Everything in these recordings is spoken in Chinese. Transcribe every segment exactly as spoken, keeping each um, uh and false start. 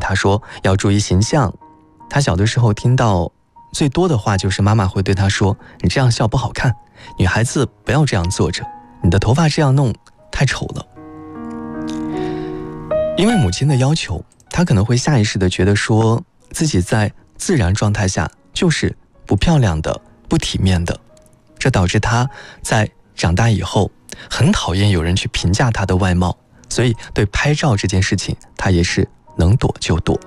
他说要注意形象。他小的时候听到最多的话就是妈妈会对他说，你这样笑不好看，女孩子不要这样坐着，你的头发这样弄太丑了。因为母亲的要求，他可能会下意识地觉得说自己在自然状态下就是不漂亮的、不体面的，这导致他在长大以后很讨厌有人去评价他的外貌，所以对拍照这件事情他也是能躲就躲。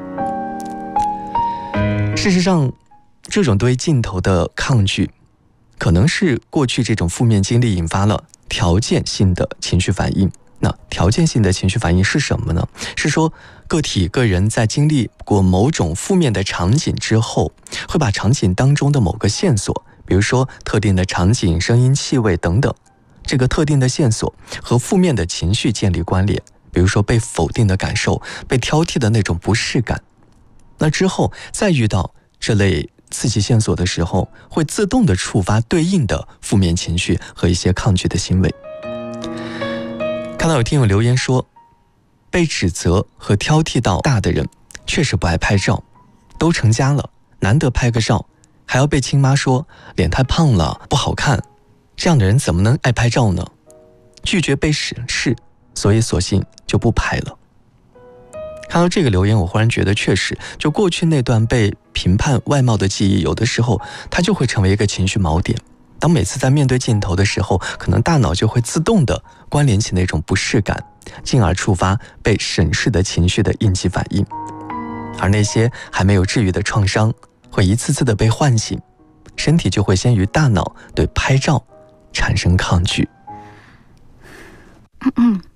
事实上，这种对镜头的抗拒可能是过去这种负面经历引发了条件性的情绪反应。那条件性的情绪反应是什么呢？是说个体个人在经历过某种负面的场景之后，会把场景当中的某个线索，比如说特定的场景、声音、气味等等，这个特定的线索和负面的情绪建立关联，比如说被否定的感受、被挑剔的那种不适感。那之后再遇到这类刺激线索的时候，会自动的触发对应的负面情绪和一些抗拒的行为。看到有听友留言说，被指责和挑剔到大的人确实不爱拍照，都成家了，难得拍个照，还要被亲妈说脸太胖了不好看，这样的人怎么能爱拍照呢？拒绝被审视，所以索性就不拍了。看到这个留言，我忽然觉得确实，就过去那段被评判外貌的记忆，有的时候它就会成为一个情绪锚点。当每次在面对镜头的时候，可能大脑就会自动的关联起那种不适感，进而触发被审视的情绪的应激反应。而那些还没有治愈的创伤，会一次次的被唤醒，身体就会先于大脑对拍照产生抗拒。 嗯嗯